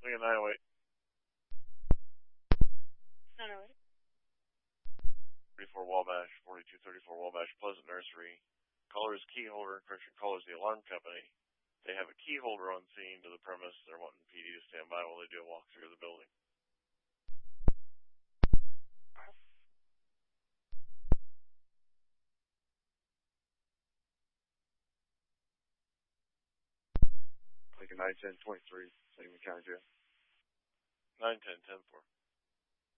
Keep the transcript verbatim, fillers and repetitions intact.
Lincoln nine oh eight. nine oh eight. thirty-four Wabash, forty-two thirty-four Wabash, Pleasant Nursery. Caller is key holder. Correction, caller is the alarm company. They have a key holder on scene to the premise. They're wanting P D to stand by while they do a walkthrough of the building. Lincoln nine ten twenty-three, Sangamon County Jail. nine ten ten four.